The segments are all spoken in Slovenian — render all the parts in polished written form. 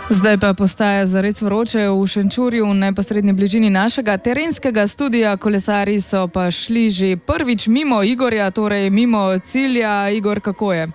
Zdaj pa postaja zares vroče v Šenčurju, v neposrednji bližini našega terenskega studia. Kolesarji so pa šli že prvič mimo Igorja, torej mimo cilja. Igor, kako je?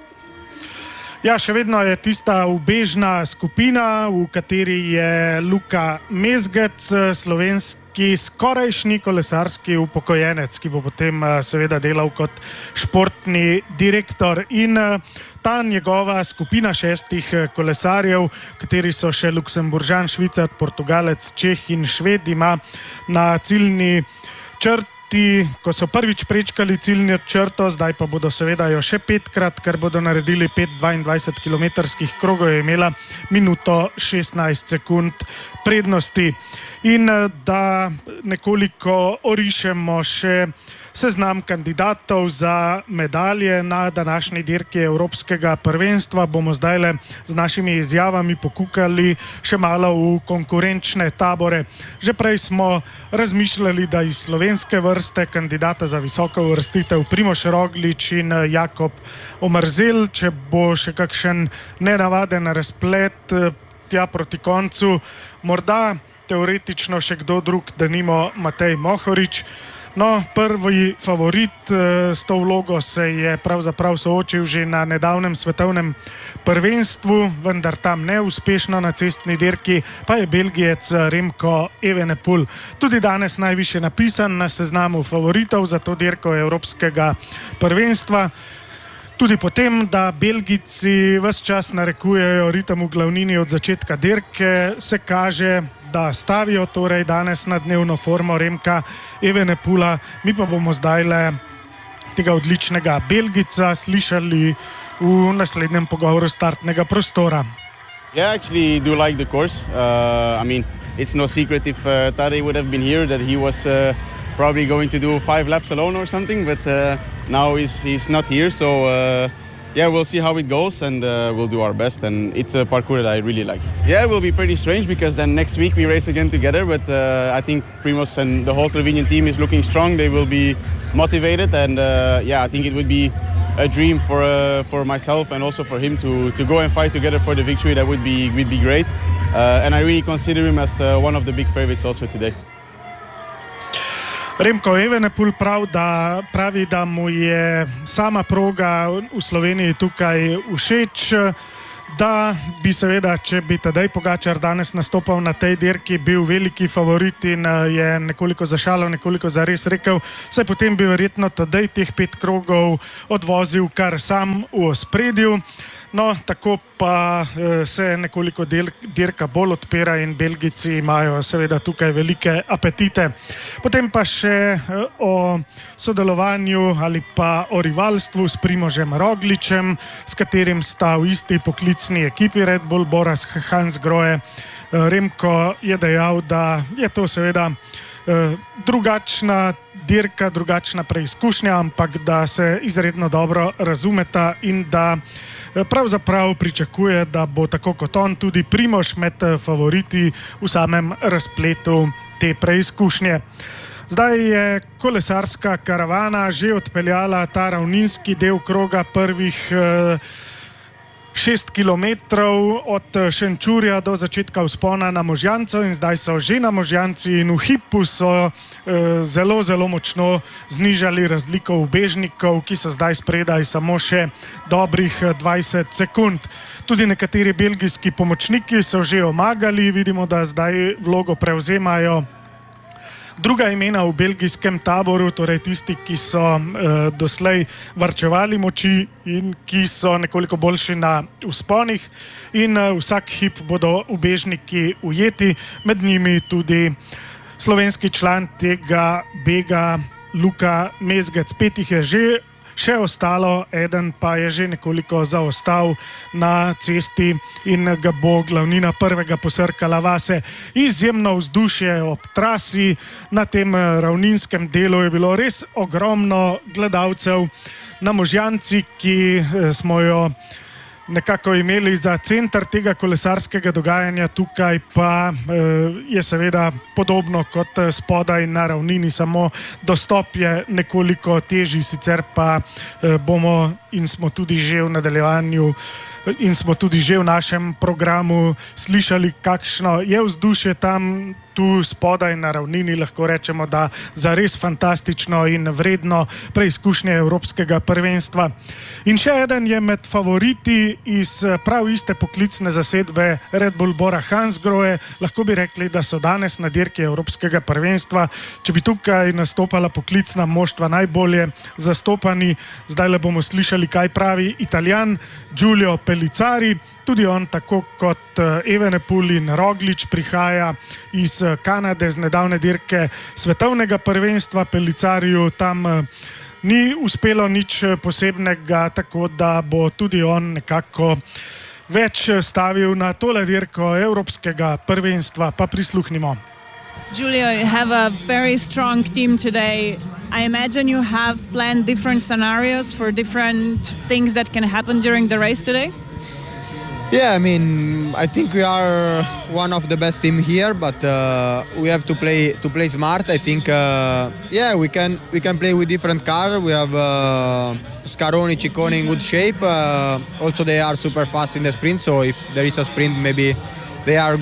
Ja, še vedno je tista ubežna skupina, v kateri je Luka Mezgec, slovenski skorajšnji kolesarski upokojenec, ki bo potem seveda delal kot športni direktor. In ta njegova skupina 6 kolesarjev, kateri so še Luksemburžan, Švicar, Portugalec, Čeh in Šved, ima na ciljni črti, ko so prvič prečkali ciljno črto, zdaj pa bodo seveda jo še 5-krat, ker bodo naredili 5 22-kilometrskih krogov, je imela minuto 16 sekund prednosti. In da nekoliko orišemo še seznam kandidatov za medalje na današnji dirki Evropskega prvenstva, bomo zdajle z našimi izjavami pokukali še malo v konkurenčne tabore. Že prej smo razmišljali, da iz slovenske vrste kandidata za visoko uvrstitev Primož Roglič in Jakob Omerzel, če bo še kakšen nenavaden razplet tja proti koncu, morda teoretično še kdo drug, denimo Matej Mohorič. No, prvi favorit s to vlogo se je pravzaprav soočil že na nedavnem svetovnem prvenstvu, vendar tam neuspešno na cestni dirki, pa je Belgijec Remco Evenepoel tudi danes najviše napisan na seznamu favoritov za to dirko Evropskega prvenstva. Tudi potem, da Belgijci ves čas narekujejo ritem v glavnini od začetka dirke, se kaže, da stavijo torej danes na dnevno formo Remka Evenepoela. Mi pa bomo zdajle tega odličnega Belgijca slišali v naslednjem pogovoru startnega prostora. Yeah, I actually do like the course. I mean, it's no secret if Tadej would have been here that he was probably going to do 5 laps alone or something, but now he's not here, so yeah, we'll see how it goes, and we'll do our best, and it's a parkour that I really like. Yeah, it will be pretty strange because then next week we race again together, but I think Primož and the whole Slovenian team is looking strong. They will be motivated, and yeah, I think it would be a dream for myself and also for him to go and fight together for the victory. That would be great, and I really consider him as one of the big favorites also today. Remco Evenepoel pravi, da mu je sama proga v Sloveniji tukaj všeč, da bi seveda, če bi Tadej Pogačar danes nastopal na tej dirki, bil veliki favorit in je nekoliko zašalil, nekoliko zares rekel, saj potem bi verjetno Tadej teh 5 krogov odvozil kar sam v ospredju. No, tako pa se nekoliko dirka bolj odpira in Belgijci imajo seveda tukaj velike apetite. Potem pa še o sodelovanju ali pa o rivalstvu s Primožem Rogličem, s katerim sta v isti poklicni ekipi Red Bull Bora Hansgrohe. Remko je dejal, da je to seveda drugačna dirka, drugačna preizkušnja, ampak da se izredno dobro razumeta in da pravzaprav pričakuje, da bo tako kot on tudi Primož med favoriti v samem razpletu te preizkušnje. Zdaj je kolesarska karavana že odpeljala ta ravninski del kroga prvih 6 kilometrov od Šenčurja do začetka vzpona na Možjanco in zdaj so že na Možjanci in v hipu so zelo, zelo močno znižali razliko ubežnikov, ki so zdaj spredaj samo še dobrih 20 sekund. Tudi nekateri belgijski pomočniki so že omagali, vidimo, da zdaj vlogo prevzemajo druga imena v belgijskem taboru, torej tisti, ki so doslej varčevali moči in ki so nekoliko boljši na vzponih in vsak hip bodo ubežniki ujeti, med njimi tudi slovenski član tega bega Luka Mezgec. 5 jih je že še ostalo, eden pa je že nekoliko zaostal na cesti in ga bo glavnina prvega posrkala vase. Izjemno vzdušje ob trasi, na tem ravninskem delu je bilo res ogromno gledalcev. Na Možjanci, ki smo jo nekako imeli za center tega kolesarskega dogajanja, tukaj pa je seveda podobno kot spodaj na ravnini, samo dostop je nekoliko težji, sicer pa bomo in smo tudi že v nadaljevanju in smo tudi že v našem programu slišali, kakšno je vzdušje tam tu spodaj na ravnini. Lahko rečemo, da za res fantastično in vredno preizkušnje Evropskega prvenstva. In še eden je med favoriti iz prav iste poklicne zasedbe Red Bull Bora Hansgrohe. Lahko bi rekli, da so danes na dirki Evropskega prvenstva, če bi tukaj nastopala poklicna moštva, najbolje zastopani. Zdaj le bomo slišali, kaj pravi Italijan Giulio Pellizzari. Tudi on, tako kot Evenepoel in Roglič, prihaja iz Kanade z nedavne dirke svetovnega prvenstva. Pellizzariju tam ni uspelo nič posebnega, tako da bo tudi on nekako več stavil na tole dirko Evropskega prvenstva. Pa prisluhnimo. Giulio, you have a very strong team today. I imagine you have planned different scenarios for different things that can happen during the race today? Yeah, I mean, I think we are one of the best team here, but we have to play smart. I think, we can play with different cars. We have Scaroni, Ciccone in good shape. Also, they are super fast in the sprint. So if there is a sprint, maybe they are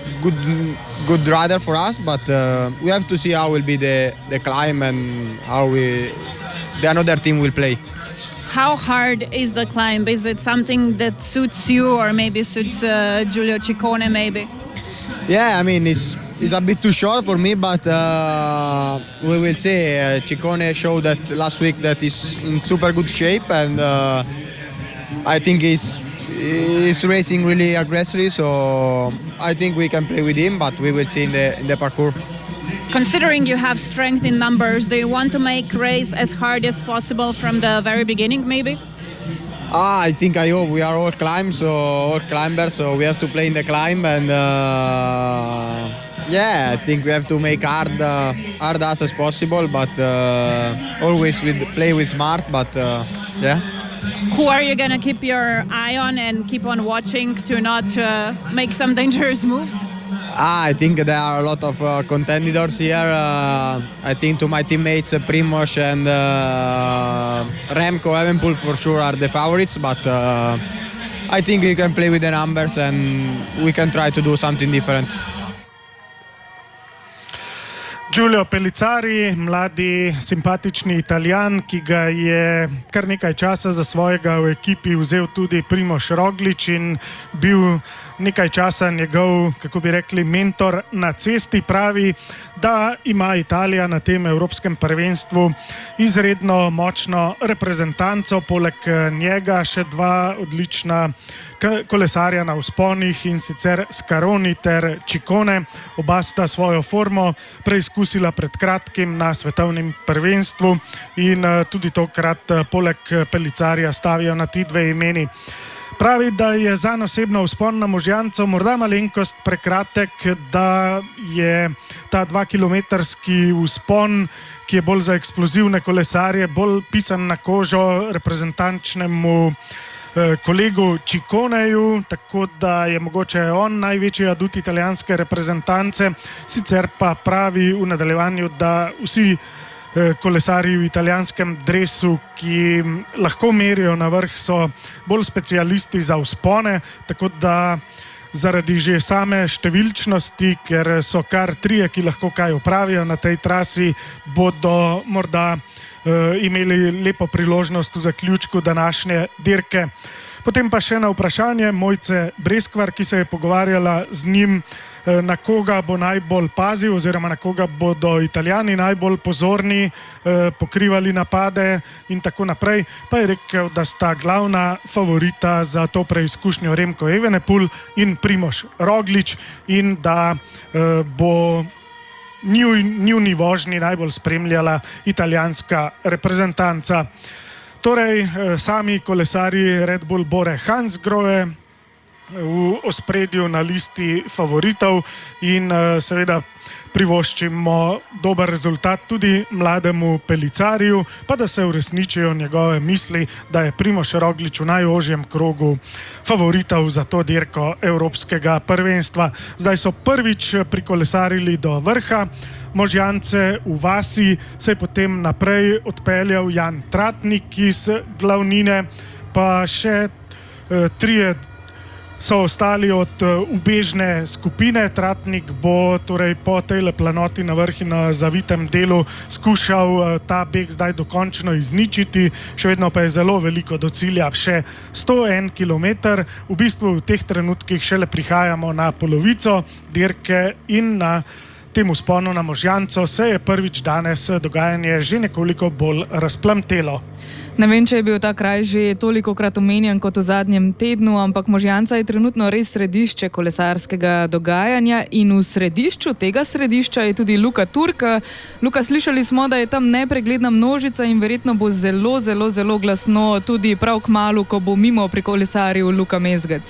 good rider for us. But we have to see how will be the climb and how the another team will play. How hard is the climb? Is it something that suits you or maybe suits Giulio Ciccone maybe? Yeah, I mean, it's a bit too short for me, but we will see. Ciccone showed that last week that he's in super good shape, and I think he's racing really aggressively, so I think we can play with him, but we will see in the parkour. Considering you have strength in numbers, do you want to make race as hard as possible from the very beginning, maybe? I hope we are all climbers, so we have to play in the climb, and I think we have to make hard as possible, but always play with smart, but yeah. Who are you gonna keep your eye on and keep on watching to not make some dangerous moves? I think there are a lot of contenders here. I think to my teammates, Primož and Remco, Evenepoel for sure are the favorites, but I think we can play with the numbers and we can try to do something different. Giulio Pellizzari, mladi, simpatični Italijan, ki ga je kar nekaj časa za svojega v ekipi vzel tudi Primož Roglič in bil nekaj časa njegov, kako bi rekli, mentor na cesti. Pravi, da ima Italija na tem Evropskem prvenstvu izredno močno reprezentanco, poleg njega še dva odlična kolesarja na vzponih, in sicer Scaroni ter Ciccone. Oba sta svojo formo preizkusila pred kratkim na svetovnem prvenstvu in tudi tokrat poleg Pellizzarija stavijo na ti dve imeni. Pravi, da je zanj osebno vzpon na Možjanco morda malenkost prekratek, da je ta 2-kilometrski vzpon, ki je bolj za eksplozivne kolesarje, bolj pisan na kožo reprezentančnemu kolegu Cicconeju, tako da je mogoče on največji adut italijanske reprezentance. Sicer pa pravi v nadaljevanju, da vsi kolesarji v italijanskem dresu, ki lahko merijo na vrh, so bolj specialisti za vzpone, tako da zaradi že same številčnosti, ker so kar trije, ki lahko kaj opravijo na tej trasi, bodo morda imeli lepo priložnost v zaključku današnje dirke. Potem pa še na vprašanje Mojce Breskvar, ki se je pogovarjala z njim, na koga bo najbolj pazil oziroma na koga bodo Italijani najbolj pozorni, pokrivali napade in tako naprej, pa je rekel, da sta glavna favorita za to preizkušnjo Remco Evenepoel in Primož Roglič in da bo njuni vožnji najbolj spremljala italijanska reprezentanca. Torej, sami kolesarji Red Bull Bore Hansgrohe v ospredju na listi favoritov in seveda privoščimo dober rezultat tudi mlademu Pellizzariju, pa da se uresničijo njegove misli, da je Primož Roglič v najožjem krogu favoritov za to dirko Evropskega prvenstva. Zdaj so prvič prikolesarili do vrha Možjance v vasi, se je potem naprej odpeljal Jan Tratnik iz glavnine, pa še trije so ostali od ubežne skupine. Tratnik bo torej po tej planoti na vrh in na zavitem delu skušal ta beg zdaj dokončno izničiti, še vedno pa je zelo veliko do cilja, še 101 km. V bistvu v teh trenutkih šele prihajamo na polovico dirke in na tem vzponu na Možjanco se je prvič danes dogajanje že nekoliko bolj razplamtelo. Ne vem, če je bil ta kraj že tolikokrat omenjen kot v zadnjem tednu, ampak Možjanca je trenutno res središče kolesarskega dogajanja in v središču tega središča je tudi Luka Turk. Luka, slišali smo, da je tam nepregledna množica in verjetno bo zelo, zelo, zelo glasno tudi prav kmalu, ko bo mimo prikolesaril Luka Mezgec.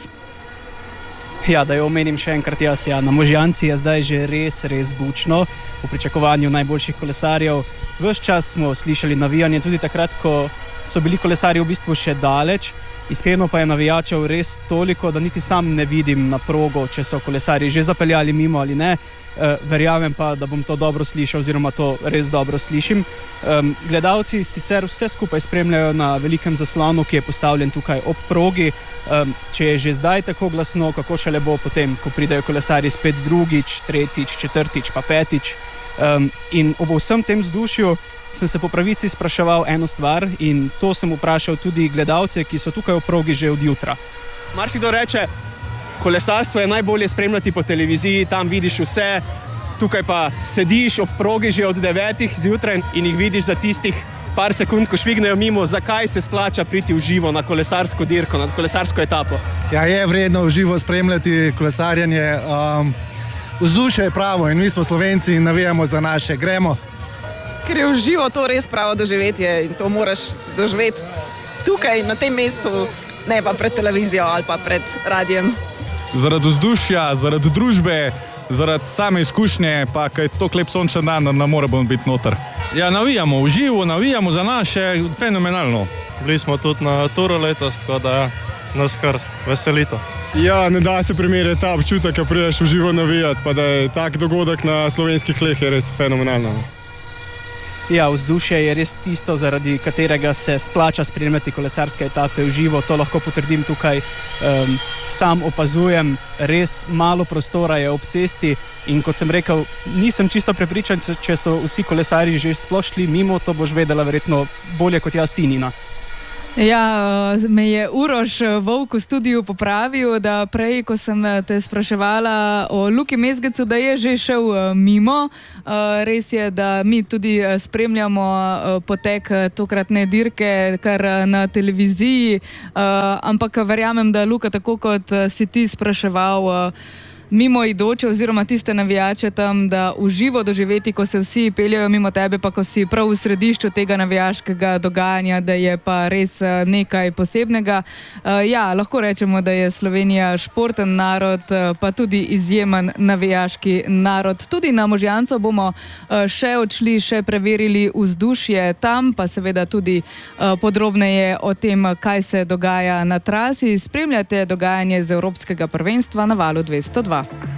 Ja, da jo omenim še enkrat, na Možjanci je zdaj že res bučno v pričakovanju najboljših kolesarjev. Ves čas smo slišali navijanje, tudi takrat, ko so bili kolesarji v bistvu še daleč. Iskreno pa je navijačev res toliko, da niti sam ne vidim na progo, če so kolesarji že zapeljali mimo ali ne. Verjamem pa, da bom to dobro slišal oziroma to res dobro slišim. Gledalci sicer vse skupaj spremljajo na velikem zaslonu, ki je postavljen tukaj ob progi. Če je že zdaj tako glasno, kako šele bo potem, ko pridejo kolesarji spet drugič, tretjič, četrtič pa petič. In ob vsem tem vzdušju sem se po pravici spraševal eno stvar in to sem vprašal tudi gledalce, ki so tukaj ob progi že od jutra. Marsikdo reče, kolesarstvo je najbolje spremljati po televiziji, tam vidiš vse, tukaj pa sediš ob progi že od 9 zjutraj in jih vidiš za tistih par sekund, ko švignejo mimo. Zakaj se splača priti v živo na kolesarsko dirko, na kolesarsko etapo? Ja, je vredno v živo spremljati kolesarjenje. Vzdušje je pravo in mi smo Slovenci in navijamo za naše. Gremo. Ker je v živo to res pravo doživetje in to moraš doživeti tukaj, na tem mestu, ne pa pred televizijo ali pa pred radijem. Zaradi vzdušja, zaradi družbe, zaradi same izkušnje, pa kaj je to lep sončen dan, ne moremo biti noter. Ja, navijamo v živo, navijamo za naše, fenomenalno. Bili smo tudi na Turu letos, tako da nas kar veselito. Ja, ne da se primerjati ta občutek, ko prideš v živo navijati, pa da je tak dogodek na slovenskih tleh je res fenomenalno. Ja, vzdušje je res tisto, zaradi katerega se splača spremljati kolesarske etape v živo. To lahko potrdim tukaj. Sam opazujem, res malo prostora je ob cesti in kot sem rekel, nisem čisto prepričan, če so vsi kolesarji že sploh šli mimo, to boš vedela verjetno bolje kot jaz, Tinina. Ja, me je Uroš Vovk v studiu popravil, da prej, ko sem te spraševala o Luki Mezgecu, da je že šel mimo. Res je, da mi tudi spremljamo potek tokratne dirke kar na televiziji, ampak verjamem, da Luka, tako kot si ti spraševal, mimoidoče oziroma tiste navijače tam, da v živo doživeti, ko se vsi peljajo mimo tebe, pa ko si prav v središču tega navijaškega dogajanja, da je pa res nekaj posebnega. Ja, lahko rečemo, da je Slovenija športen narod, pa tudi izjemen navijaški narod. Tudi na Možjanco bomo še odšli, še preverili vzdušje tam, pa seveda tudi podrobneje o tem, kaj se dogaja na trasi. Spremljate dogajanje z Evropskega prvenstva na Valu 202.